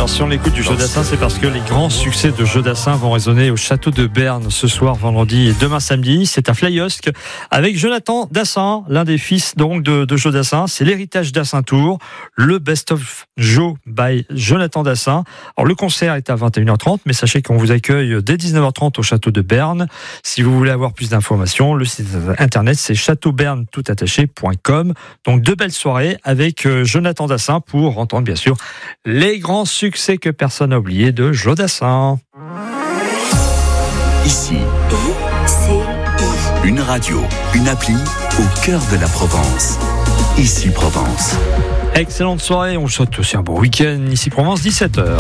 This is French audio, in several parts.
Alors si on écoute du Jodassin, c'est parce que les grands succès de Jodassin vont résonner au château de Berne ce soir, vendredi et demain samedi. C'est à Flyosque avec Jonathan Dassin, l'un des fils donc de Jodassin. C'est l'héritage Dassin-Tour, le Best of Jo by Jonathan Dassin. Alors le concert est à 21h30, mais sachez qu'on vous accueille dès 19h30 au château de Berne. Si vous voulez avoir plus d'informations, le site internet c'est châteauberne.com. Donc deux belles soirées avec Jonathan Dassin pour entendre bien sûr les grands succès que personne n'a oublié de Jodassin. Ici, une radio, une appli au cœur de la Provence. Ici Provence. Excellente soirée, on souhaite aussi un bon week-end. Ici Provence, 17h.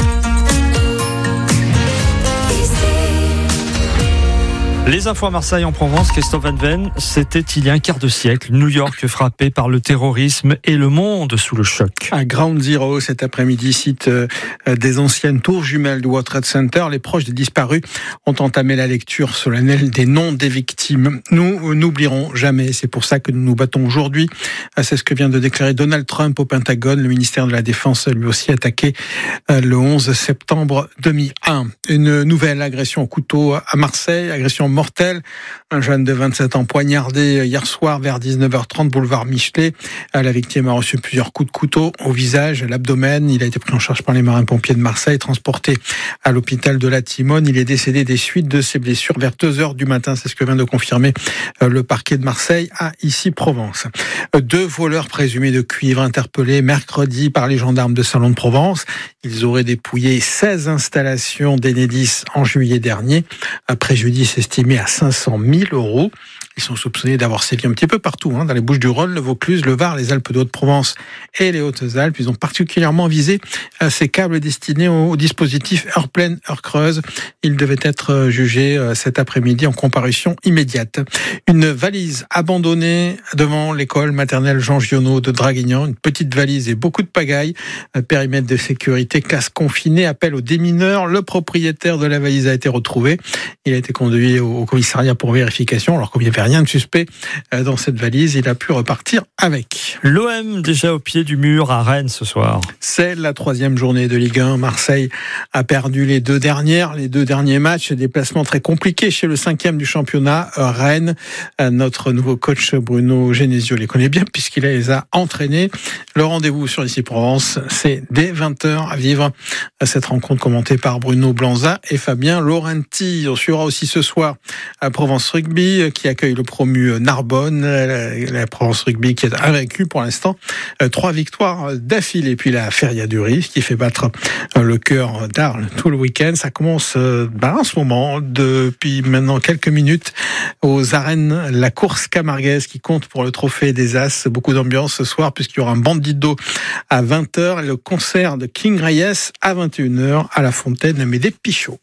Les infos à Marseille en Provence, Christophe Van Ven, c'était il y a un quart de siècle, New York frappé par le terrorisme et le monde sous le choc. À Ground Zero cet après-midi, site des anciennes tours jumelles du World Trade Center, les proches des disparus ont entamé la lecture solennelle des noms des victimes. Nous n'oublierons jamais, c'est pour ça que nous nous battons aujourd'hui. C'est ce que vient de déclarer Donald Trump au Pentagone. Le ministère de la Défense lui aussi attaqué le 11 septembre 2001. Une nouvelle agression au couteau à Marseille, agression mortel. Un jeune de 27 ans poignardé hier soir vers 19h30 boulevard Michelet. La victime a reçu plusieurs coups de couteau au visage, à l'abdomen. Il a été pris en charge par les marins-pompiers de Marseille, transporté à l'hôpital de la Timone. Il est décédé des suites de ses blessures vers 2h du matin. C'est ce que vient de confirmer le parquet de Marseille à Ici Provence. 2 voleurs présumés de cuivre interpellés mercredi par les gendarmes de Salon de Provence. Ils auraient dépouillé 16 installations d'Enedis en juillet dernier. Un préjudice estimé à 500 000 €. Ils sont soupçonnés d'avoir sévi un petit peu partout, dans les Bouches-du-Rhône, le Vaucluse, le Var, les Alpes de Haute-Provence et les Hautes-Alpes. Ils ont particulièrement visé ces câbles destinés au dispositif heure pleine, heure creuse. Ils devaient être jugés cet après-midi en comparution immédiate. Une valise abandonnée devant l'école maternelle Jean Giono de Draguignan. Une petite valise et beaucoup de pagaille. Périmètre de sécurité, classe confinée, appel aux démineurs. Le propriétaire de la valise a été retrouvé. Il a été conduit au commissariat pour vérification. Alors comme il n'y avait rien de suspect dans cette valise, il a pu repartir avec. L'OM déjà au pied du mur à Rennes ce soir. C'est la 3e journée de Ligue 1. Marseille a perdu les 2 derniers matchs. Déplacement très compliqué chez le 5e du championnat, Rennes. Notre nouveau coach Bruno Genesio les connaît bien puisqu'il les a entraînés. Le rendez-vous sur Ici Provence, c'est dès 20h à vivre cette rencontre commentée par Bruno Blanza et Fabien Laurenti. On suivra aussi ce soir à Provence Rugby qui accueille le promu Narbonne. La Provence Rugby qui est invaincu pour l'instant. 3 victoires d'affilée. Puis la Feria du Rif qui fait battre le cœur d'Arles tout le week-end. Ça commence en ce moment, depuis maintenant quelques minutes, aux arènes, la course camarguaise qui compte pour le trophée des As. Beaucoup d'ambiance ce soir puisqu'il y aura un bandido à 20h et le concert de King Reyes à 21h à la Fontaine Amédée Pichot.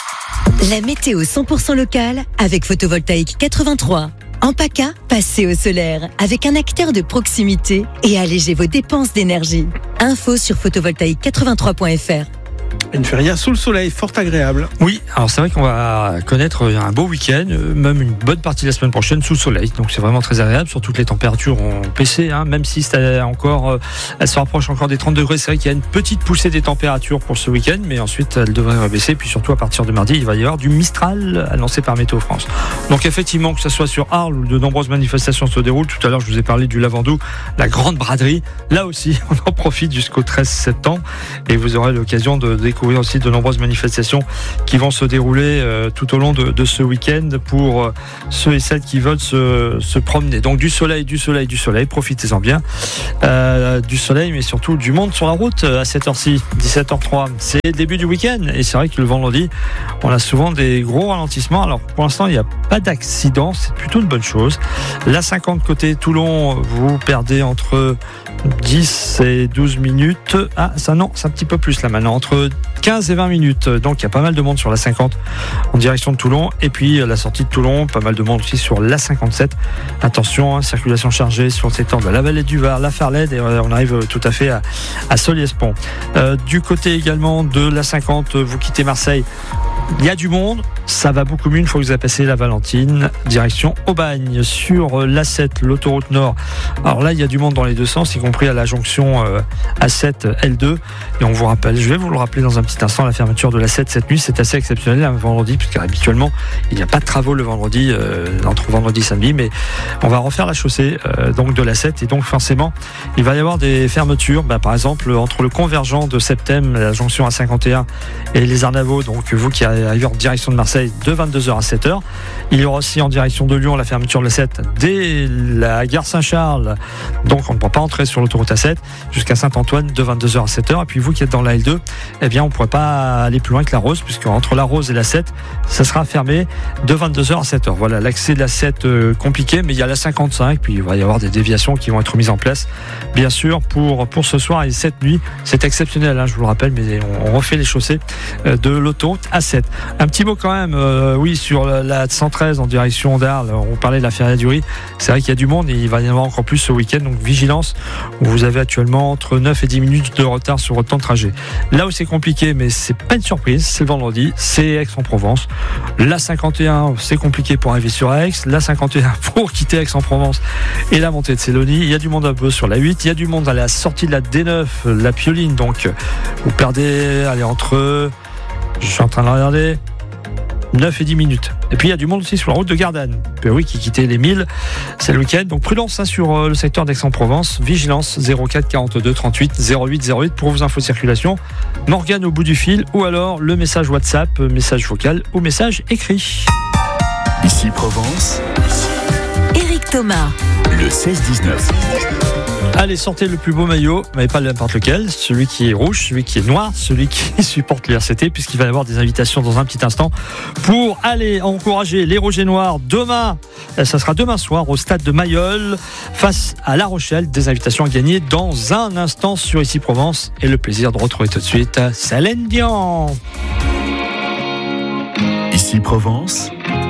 La météo 100% locale avec Photovoltaïque 83. En PACA, passez au solaire avec un acteur de proximité et allégez vos dépenses d'énergie. Info sur photovoltaïque83.fr. Une feria sous le soleil, fort agréable. Oui, alors c'est vrai qu'on va connaître un beau week-end, même une bonne partie de la semaine prochaine sous le soleil. Donc c'est vraiment très agréable, surtout que les températures ont baissé, même si elles se rapprochent encore des 30 degrés. C'est vrai qu'il y a une petite poussée des températures pour ce week-end, mais ensuite elles devraient baisser. Puis surtout à partir de mardi, il va y avoir du Mistral annoncé par Météo France. Donc effectivement, que ce soit sur Arles où de nombreuses manifestations se déroulent. Tout à l'heure, je vous ai parlé du Lavandou, la grande braderie. Là aussi, on en profite jusqu'au 13 septembre et vous aurez l'occasion de découvrir aussi de nombreuses manifestations qui vont se dérouler tout au long de ce week-end pour ceux et celles qui veulent se promener. Donc du soleil, profitez-en bien. Du soleil, mais surtout du monde sur la route à cette heure-ci, 17h03. C'est le début du week-end et c'est vrai que le vendredi, on a souvent des gros ralentissements. Alors pour l'instant, il n'y a pas d'accident, c'est plutôt une bonne chose. La 50 côté Toulon, vous perdez entre 10 et 12 minutes. C'est un petit peu plus là maintenant, entre 15 et 20 minutes. Donc il y a pas mal de monde sur la 50 en direction de Toulon. Et puis la sortie de Toulon, pas mal de monde aussi sur la 57. Attention, circulation chargée sur le secteur de la Vallée du Var, la Farlède, et on arrive tout à fait à Soliès-Pont. Du côté également de la 50, vous quittez Marseille, il y a du monde. ça va beaucoup mieux une fois que vous avez passé la Valentine, direction Aubagne. Sur l'A7, l'autoroute Nord, alors là il y a du monde dans les deux sens, y compris à la jonction A7 L2, et on vous rappelle, je vais vous le rappeler dans un petit instant, la fermeture de l'A7 cette nuit, c'est assez exceptionnel un vendredi, puisque habituellement il n'y a pas de travaux le vendredi, entre vendredi et samedi, mais on va refaire la chaussée donc de l'A7, et donc forcément il va y avoir des fermetures, par exemple entre le convergent de Septem, la jonction A51 et les Arnavaux, donc vous qui arrivez en direction de Marseille, de 22h à 7h. Il y aura aussi en direction de Lyon la fermeture de l'A7 dès la gare Saint-Charles, donc on ne pourra pas entrer sur l'autoroute A7 jusqu'à Saint-Antoine de 22h à 7h. Et puis vous qui êtes dans la L2, eh bien on ne pourra pas aller plus loin que la Rose, puisque entre la Rose et la 7, ça sera fermé de 22h à 7h. Voilà, l'accès de la 7 compliqué, mais il y a la 55, puis il va y avoir des déviations qui vont être mises en place, bien sûr, pour ce soir et cette nuit. C'est exceptionnel, je vous le rappelle, mais on refait les chaussées de l'autoroute A7. Un petit mot quand même, oui, sur la 113 en direction d'Arles, on parlait de la Feria du Riz, c'est vrai qu'il y a du monde et il va y en avoir encore plus ce week-end, donc vigilance, vous avez actuellement entre 9 et 10 minutes de retard sur votre temps de trajet. Là où c'est compliqué, mais c'est pas une surprise, c'est le vendredi, c'est Aix-en-Provence. La 51, c'est compliqué pour arriver sur Aix, la 51 pour quitter Aix-en-Provence et la montée de Célonie. Il y a du monde un peu sur la 8, il y a du monde à la sortie de la D9, la Pioline, donc vous perdez, allez, entre, je suis en train de regarder, 9 et 10 minutes. Et puis il y a du monde aussi sur la route de Gardanne, oui, qui quittait les 1000, c'est le week-end, donc prudence sur le secteur d'Aix-en-Provence, vigilance 04 42 38 08 08 pour vos infos circulation. Morgane au bout du fil, ou alors le message WhatsApp, message vocal ou message écrit. Ici Provence, Éric Thomas, le 16-19. Allez, sortez le plus beau maillot, mais pas n'importe lequel, celui qui est rouge, celui qui est noir, celui qui supporte l'URCT, puisqu'il va y avoir des invitations dans un petit instant pour aller encourager les Rouges et Noirs demain. Ça sera demain soir au stade de Mayol face à La Rochelle. Des invitations à gagner dans un instant sur Ici Provence, et le plaisir de retrouver tout de suite Céline Dion. Ici Provence,